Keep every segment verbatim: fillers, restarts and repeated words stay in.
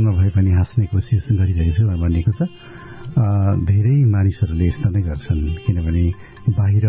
नभए पनि हाँस्ने कोसिस गरिरहेको छु भनिएको छ। धेरै मानिसहरूले यस्तो नै गर्छन्, किनभने बाहिर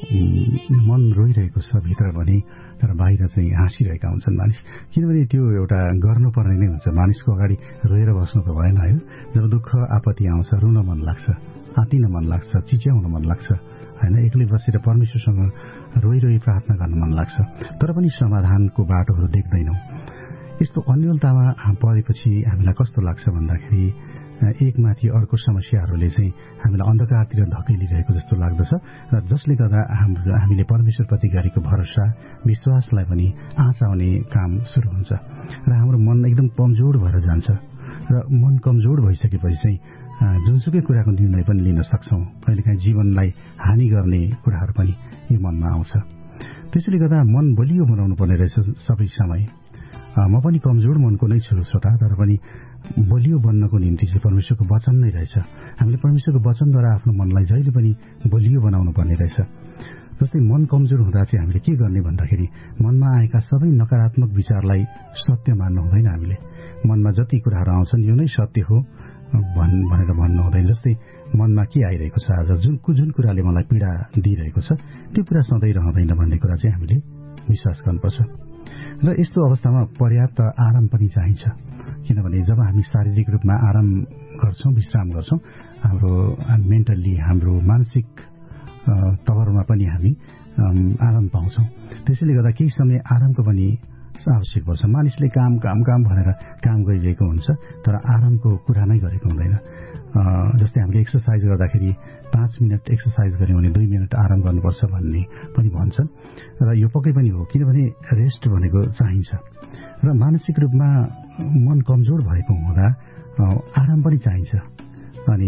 मन रोइरहेको छ भित्र भने, तर बाहिर चाहिँ हाँसिरहेका हुन्छन् मानिस। किनभने त्यो एउटा गर्नुपर्ने नै हुन्छ। मानिसको अगाडि रोएर बस्नु त भएन है। जब दुःख आपत्ति आउँछ रुन मन लाग्छ, आत्तिन मन लाग्छ, चिच्याउन मन लाग्छ होइन, एक्लै बसेर परमेश्वरसँग रोइ रोइ प्रार्थना गर्न मन लाग्छ, तर पनि समाधानको बाटोहरू देख्दैनौँ। यस्तो अन्यलतामा परेपछि हामीलाई कस्तो लाग्छ भन्दाखेरि एकमाथि अर्को समस्याहरूले चाहिँ हामीलाई अन्धकारतिर धकेलिरहेको जस्तो लाग्दछ, र जसले गर्दा हाम्रो हामीले परमेश्वरप्रति गरेको भरोसा विश्वासलाई पनि आँचाउने काम सुरु हुन्छ र हाम्रो मन एकदम कमजोर भएर जान्छ। र मन कमजोर भइसकेपछि चाहिँ जुनसुकै कुराको निर्णय पनि लिन सक्छौँ। कहिलेकाहीँ जीवनलाई हानि गर्ने कुराहरू पनि यो मनमा आउँछ। त्यसैले गर्दा मन बलियो बनाउनु पर्ने रहेछ सबै समय। म पनि कमजोर मनको नै छु श्रोता, तर पनि बलियो बन्नको निम्ति चाहिँ परमेश्वरको वचन नै रहेछ। हामीले परमेश्वरको वचनद्वारा आफ्नो मनलाई जहिले पनि बलियो बनाउनु पर्ने रहेछ। जस्तै मन कमजोर हुँदा चाहिँ हामीले के गर्ने भन्दाखेरि मनमा आएका सबै नकारात्मक विचारलाई सत्य मान्नु हुँदैन। हामीले मनमा जति कुराहरू आउँछन् यो नै सत्य हो भन् भनेर भन्नु हुँदैन। जस्तै मनमा के आइरहेको छ आज, जुन जुन कुराले मलाई पीडा दिइरहेको छ त्यो कुरा सधैँ रहँदैन भन्ने कुरा चाहिँ हामीले विश्वास गर्नुपर्छ। र यस्तो अवस्थामा पर्याप्त आराम पनि चाहिन्छ, किनभने जब हामी शारीरिक रूपमा आराम गर्छौँ, विश्राम गर्छौँ, हाम्रो मेन्टल्ली हाम्रो मानसिक तवरमा पनि हामी आराम पाउँछौँ। त्यसैले गर्दा केही समय आरामको पनि आवश्यक पर्छ। मानिसले काम काम काम भनेर काम गरिरहेको हुन्छ, तर आरामको कुरा नै गरेको हुँदैन। जस्तै हामीले एक्सर्साइज गर्दाखेरि पाँच मिनट एक्सर्साइज गऱ्यौँ भने दुई मिनट आराम गर्नुपर्छ भन्ने पनि भन्छन्, र यो पक्कै पनि हो, किनभने रेस्ट भनेको चाहिन्छ। र मानसिक रूपमा मन कमजोर भएको हुँदा आराम पनि चाहिन्छ। अनि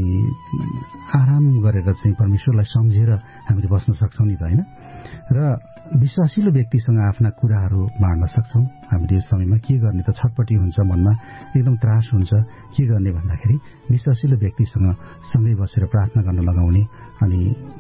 आराम गरेर चाहिँ परमेश्वरलाई सम्झेर हामीले बस्न सक्छौँ नि त होइन। र विश्वासिलो व्यक्तिसँग आफ्ना कुराहरू बाँड्न सक्छौँ। हामीले यस समयमा के गर्ने त छटपटी हुन्छ, मनमा एकदम त्रास हुन्छ। के गर्ने भन्दाखेरि विश्वासिलो व्यक्तिसँग सँगै बसेर प्रार्थना गर्न लगाउने, अनि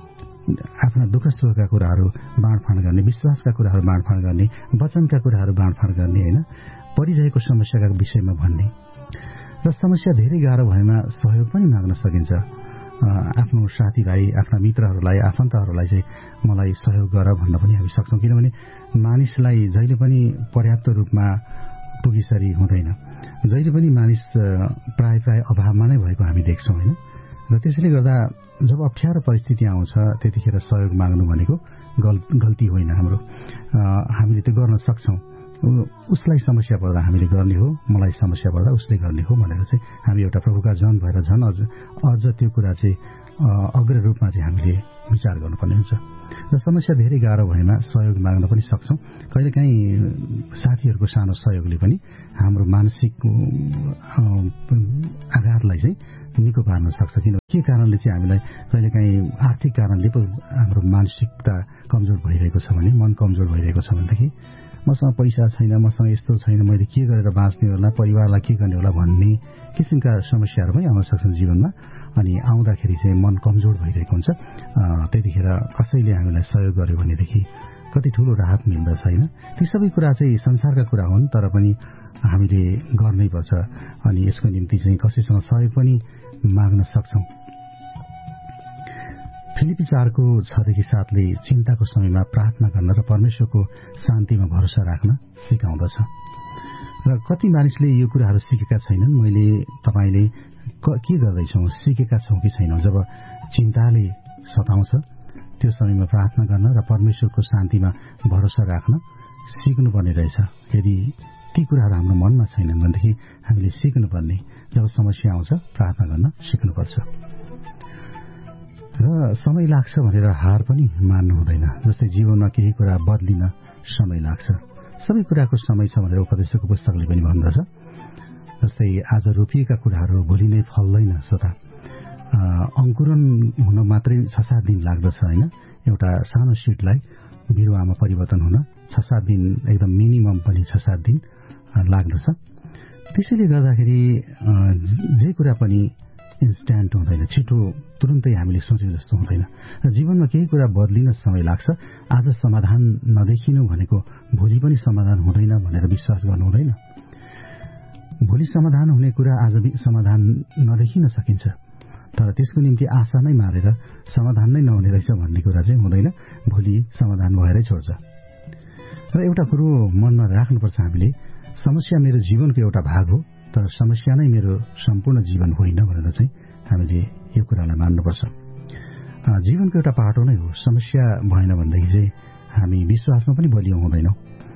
आफ्ना दुःख सुखका कुराहरू बाँडफाँड गर्ने, विश्वासका कुराहरू बाँडफाँड गर्ने, वचनका कुराहरू बाँडफाँड गर्ने होइन, परिरहेको समस्याका विषयमा भन्ने। र समस्या धेरै गाह्रो भएमा सहयोग पनि माग्न सकिन्छ। आफ्नो साथीभाइ, आफ्ना मित्रहरूलाई, आफन्तहरूलाई चाहिँ मलाई सहयोग गर भन्न पनि हामी सक्छौँ, किनभने मानिसलाई जहिले पनि पर्याप्त रूपमा पुगिसरी हुँदैन। जहिले पनि मानिस प्राय प्राय अभावमा नै भएको हामी देख्छौँ होइन। र त्यसैले गर्दा जब अप्ठ्यारो परिस्थिति आउँछ त्यतिखेर सहयोग माग्नु भनेको गल गल्ती होइन हाम्रो। हामीले त्यो गर्न सक्छौँ। उसलाई समस्या पर्दा हामीले गर्ने हो, मलाई समस्या पर्दा उसले गर्ने हो भनेर चाहिँ हामी एउटा प्रभुका जन भएर झन् अझ अझ त्यो कुरा चाहिँ अग्र रूपमा चाहिँ हामीले विचार गर्नुपर्ने हुन्छ। र समस्या धेरै गाह्रो भएमा सहयोग माग्न पनि सक्छौँ। कहिलेकाहीँ साथीहरूको सानो सहयोगले पनि हाम्रो मानसिक आघातलाई चाहिँ निको पार्न सक्छ। किन के कारणले चाहिँ हामीलाई कहिलेकाहीँ आर्थिक कारणले पो हाम्रो मानसिकता कमजोर भइरहेको छ भने, मन कमजोर भइरहेको छ भनेदेखि मसँग पैसा छैन, मसँग यस्तो छैन, मैले के गरेर बाँच्ने होला, परिवारलाई के गर्ने होला भन्ने किसिमका समस्याहरू पनि आउन सक्छन् जीवनमा। अनि आउँदाखेरि चाहिँ मन कमजोर भइरहेको हुन्छ। त्यतिखेर कसैले हामीलाई सहयोग गर्यो भनेदेखि कति ठुलो राहत मिल्दछ होइन। ती सबै कुरा चाहिँ संसारका कुरा हुन्, तर पनि हामीले गर्नै पर्छ। अनि यसको निम्ति चाहिँ कसैसँग सहयोग पनि माग्न सक्छौँ। फिलिपी चारको छदेखि सातले चिन्ताको समयमा प्रार्थना गर्न र परमेश्वरको शान्तिमा भरोसा राख्न सिकाउँदछ। र कति मानिसले यो कुराहरू सिकेका छैनन्। मैले तपाईँले के गर्दैछौँ, सिकेका छौँ कि छैनौँ। जब चिन्ताले सताउँछ त्यो समयमा प्रार्थना गर्न र परमेश्वरको शान्तिमा भरोसा राख्न सिक्नुपर्ने रहेछ। यदि ती कुराहरू हाम्रो मनमा छैनन् भनेदेखि हामीले सिक्नुपर्ने, जब समस्या आउँछ प्रार्थना गर्न सिक्नुपर्छ। र समय लाग्छ भनेर हार पनि मान्नु हुँदैन। जस्तै जीवनमा केही कुरा बदलिन समय लाग्छ। सबै कुराको समय छ भनेर उपदेशको पुस्तकले पनि भन्दछ। जस्तै आज रोपिएका कुराहरू भोलि नै फल्दैन श्रोता। अङ्कुरण हुन मात्रै छ सात दिन लाग्दछ होइन। एउटा सानो सिडलाई बिरुवामा परिवर्तन हुन छ सात दिन, एकदम मिनिमम पनि छ सात दिन लाग्दछ। त्यसैले गर्दाखेरि जे कुरा पनि इन्स्ट्यान्ट हुँदैन, छिटो तुरुन्तै हामीले सोचेको जस्तो हुँदैन। र जीवनमा केही कुरा बदलिन समय लाग्छ। आज समाधान नदेखिनु भनेको भोलि पनि समाधान हुँदैन भनेर विश्वास गर्नु हुँदैन। भोलि समाधान हुने कुरा आज समाधान नदेखिन सकिन्छ, तर त्यसको निम्ति आशा नै मारेर समाधान नै नहुने रहेछ भन्ने कुरा चाहिँ हुँदैन। भोलि समाधान भएरै छोड्छ। र एउटा कुरो मनमा राख्नुपर्छ हामीले, समस्या मेरो जीवनको एउटा भाग हो, तर समस्या नै मेरो सम्पूर्ण जीवन होइन भनेर चाहिँ हामीले यो कुरालाई मान्नुपर्छ। जीवनको एउटा पाटो नै हो। समस्या भएन भनेदेखि चाहिँ हामी विश्वासमा पनि बलियो हुँदैनौँ।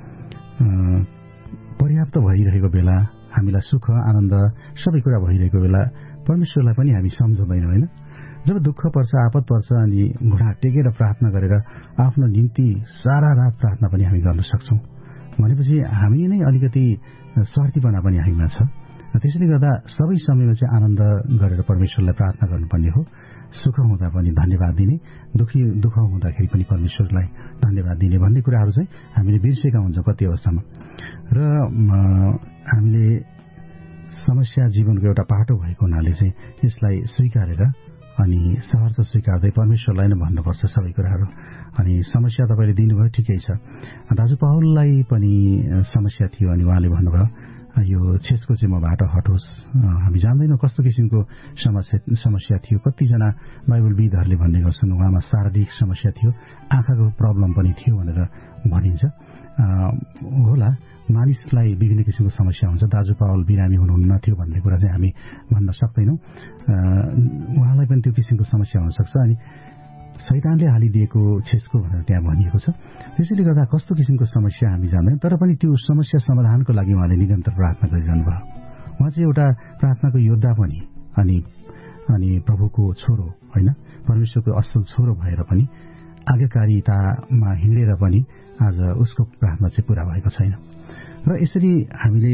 पर्याप्त भइरहेको बेला, हामीलाई सुख आनन्द सबै कुरा भइरहेको बेला परमेश्वरलाई पनि हामी सम्झँदैनौँ होइन। जब दुःख पर्छ, आपद पर्छ, अनि घुँडा टेकेर प्रार्थना गरेर आफ्नो निम्ति सारा रात प्रार्थना पनि हामी गर्न सक्छौँ भनेपछि हामी नै अलिकति स्वार्थीपना पनि हामीमा छ। त्यसैले गर्दा सबै समयमा चाहिँ आनन्द गरेर परमेश्वरलाई प्रार्थना गर्नुपर्ने हो। सुख हुँदा पनि धन्यवाद दिने, दुखी दुःख हुँदाखेरि पनि परमेश्वरलाई धन्यवाद दिने भन्ने कुराहरू चाहिँ हामीले बिर्सेका हुन्छौँ कति अवस्थामा। र हामीले समस्या जीवनको एउटा पाटो भएको हुनाले चाहिँ यसलाई स्वीकारेर अनि सहर्ष स्वीकार्दै परमेश्वरलाई नै भन्नुपर्छ सबै कुराहरू। अनि समस्या तपाईँले दिनुभयो, ठिकै छ। दाजु पावललाई पनि समस्या थियो अनि उहाँले भन्नुभयो यो छेसको चाहिँ मबाट हटोस्। हामी जान्दैनौँ कस्तो किसिमको समस्या समस्या थियो। कतिजना बाइबलविदहरूले भन्ने गर्छन् उहाँमा शारीरिक समस्या थियो, आँखाको प्रब्लम पनि थियो भनेर भनिन्छ। होला, मानिसलाई विभिन्न किसिमको समस्या हुन्छ। दाजु पावल बिरामी हुनुहुन्न थियो भन्ने कुरा चाहिँ हामी भन्न सक्दैनौँ। उहाँलाई पनि त्यो किसिमको समस्या हुनसक्छ अनि शैतानले हालिदिएको छेसको भनेर त्यहाँ भनिएको छ। त्यसैले गर्दा कस्तो किसिमको समस्या हामी जान्दैनौँ, तर पनि त्यो समस्या समाधानको लागि उहाँले निरन्तर प्रार्थना गरिरहनु भयो। उहाँ चाहिँ एउटा प्रार्थनाको योद्धा पनि अनि अनि प्रभुको छोरो होइन, परमेश्वरको असल छोरो भएर पनि आज्ञाकारितामा हिँडेर पनि आज उसको प्रार्थना चाहिँ पूरा भएको छैन। र यसरी हामीले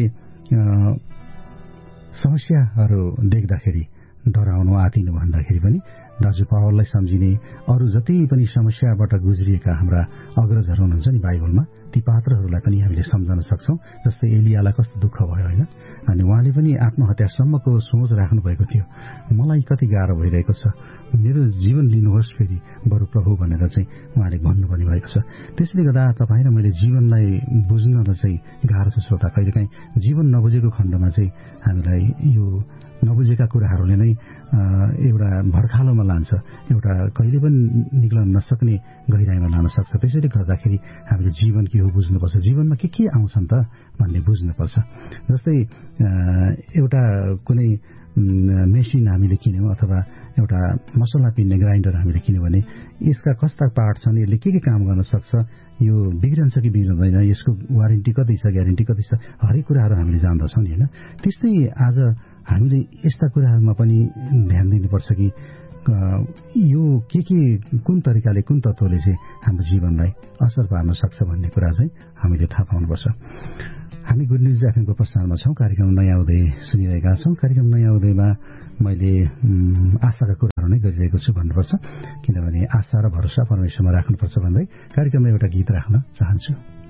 समस्याहरू देख्दाखेरि डराउनु आतिनु भन्दाखेरि पनि दाजु पावललाई सम्झिने, अरू जति पनि समस्याबाट गुज्रिएका हाम्रा अग्रजहरू हुनुहुन्छ नि बाइबलमा, ती पात्रहरूलाई पनि हामीले सम्झन सक्छौँ। जस्तै एलियालाई कस्तो दुःख भयो होइन, अनि उहाँले पनि आत्महत्यासम्मको सोच राख्नु भएको थियो। मलाई कति गाह्रो भइरहेको छ, मेरो जीवन लिनुहोस् फेरि बरु प्रभु भनेर चाहिँ उहाँले भन्नुपर्ने भएको छ। त्यसले गर्दा तपाईँ र मैले जीवनलाई बुझ्न चाहिँ गाह्रो छ श्रोता। कहिलेकाहीँ जीवन नबुझेको खण्डमा चाहिँ हामीलाई यो नबुझेका कुराहरूले नै एउटा भर्खालोमा लान्छ, एउटा कहिले पनि निक्लन नसक्ने गहिराईमा लान सक्छ। त्यसैले गर्दाखेरि हामीले जीवन के हो बुझ्नुपर्छ, जीवनमा के के आउँछन् त भन्ने बुझ्नुपर्छ। जस्तै एउटा कुनै मेसिन हामीले किन्यौँ अथवा एउटा मसला पिन्ने ग्राइन्डर हामीले किन्यौँ भने यसका कस्ता पार्ट छन्, यसले के के काम गर्न सक्छ, यो बिग्रन्छ कि बिग्रँदैन, यसको वारेन्टी कति छ, ग्यारेन्टी कति छ, हरेक कुराहरू हामीले जान्दछौँ नि होइन। त्यस्तै आज हामीले यस्ता कुराहरूमा पनि ध्यान दिनुपर्छ कि यो के के कुन तरिकाले कुन तत्त्वले चाहिँ हाम्रो जीवनलाई असर पार्न सक्छ भन्ने कुरा चाहिँ हामीले थाहा पाउनुपर्छ। हामी गुड न्युज एफएमको प्रसारमा छौँ। कार्यक्रम नयाँ उदय सुनिरहेका छौँ। कार्यक्रम नयाँ उदयमा मैले आशाका कुराहरू नै गरिरहेको छु भन्नुपर्छ, किनभने आशा र भरोसा परमेश्वरमा राख्नुपर्छ भन्दै कार्यक्रममा एउटा गीत राख्न चाहन्छु।